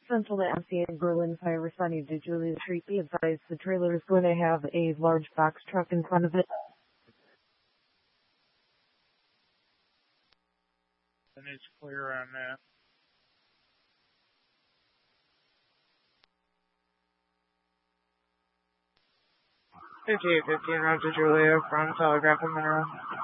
Central to MCA Berlin Fire Sunny to Julia Street. Be advised the trailer is going to have a large box truck in front of it. And it's clear on that. 5815 Roger Julia from Telegraph and Mineral.